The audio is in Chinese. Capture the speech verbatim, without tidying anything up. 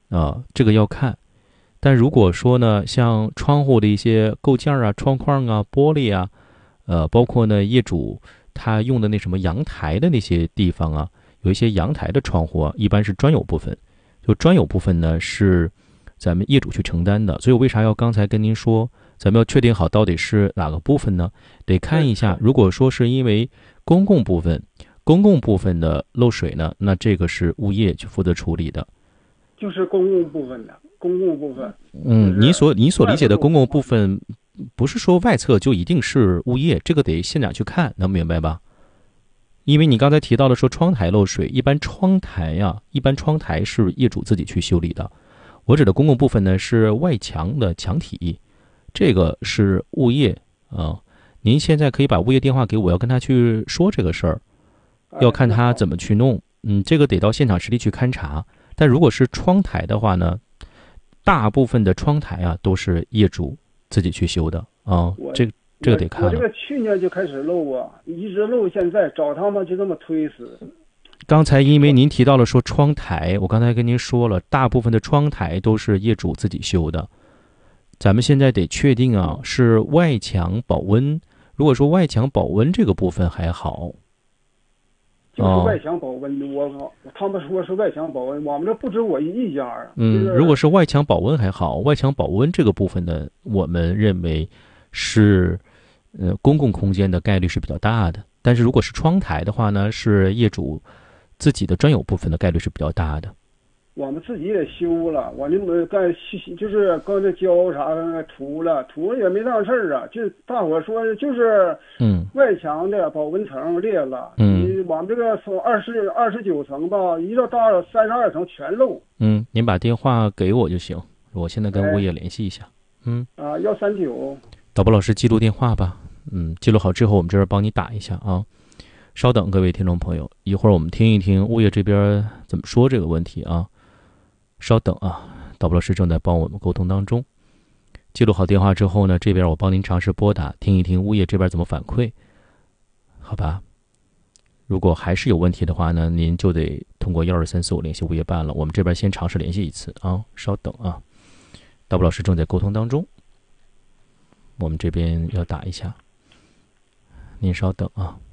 啊，这个要看。但如果说呢，像窗户的一些构件啊、窗框啊、玻璃啊，呃，包括呢业主他用的那什么阳台的那些地方啊，有一些阳台的窗户啊，一般是专有部分，就专有部分呢是咱们业主去承担的。所以我为啥要刚才跟您说，咱们要确定好到底是哪个部分呢？得看一下，如果说是因为公共部分，公共部分的漏水呢，那这个是物业去负责处理的。 就是公共部分的公共部分。 嗯，你所你所理解的公共部分，不是说外侧就一定是物业，这个得现场去看，能明白吧？因为你刚才提到了说窗台漏水，一般窗台呀、啊，一般窗台是业主自己去修理的。我指的公共部分呢是外墙的墙体，这个是物业啊。您现在可以把物业电话给我，要跟他去说这个事儿，要看他怎么去弄。嗯，这个得到现场实地去勘察。但如果是窗台的话呢，大部分的窗台啊都是业主自己去修的啊。这这个得看了。 我这个去年就开始漏啊，一直漏现在，找他们就这么推死。 刚才因为您提到了说窗台，我刚才跟您说了，大部分的窗台都是业主自己修的。咱们现在得确定啊，是外墙保温。如果说外墙保温这个部分还好。 就是外墙保温，哦、我他们说是外墙保温，我们这不止我一家啊。 嗯，如果是外墙保温还好，外墙保温这个部分呢，我们认为是呃公共空间的概率是比较大的。但是如果是窗台的话呢，是业主自己的专有部分的概率是比较大的。 我们自己也修了，我那么干就是刚才胶啥的涂了，涂了也没当事儿啊。就大伙说就是嗯， 外墙的保温层裂了， 嗯， 我们这个从二十二十九层吧，一直到三十二层全漏。 嗯，您把电话给我就行，我现在跟物业联系一下。嗯啊，幺三九。 导播老师记录电话吧。嗯，记录好之后，我们这边帮你打一下啊。稍等，各位听众朋友，一会儿我们听一听物业这边怎么说这个问题啊。稍等啊，导播老师正在帮我们沟通当中。记录好电话之后呢，这边我帮您尝试拨打，听一听物业这边怎么反馈，好吧？如果还是有问题的话呢，您就得通过幺二三四五联系物业办了。我们这边先尝试联系一次啊，稍等啊，导播老师正在沟通当中，我们这边要打一下，您稍等啊。